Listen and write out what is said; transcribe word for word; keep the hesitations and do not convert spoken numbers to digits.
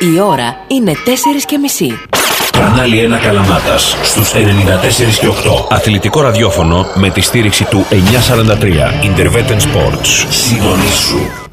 Η ώρα είναι τέσσερις και μισή. Κανάλι ένα Καλαμάτας στους ενενήντα τέσσερα και οκτώ. Αθλητικό ραδιόφωνο με τη στήριξη του εννιακόσια σαράντα τρία Intervetten Sports. Συντονίσου.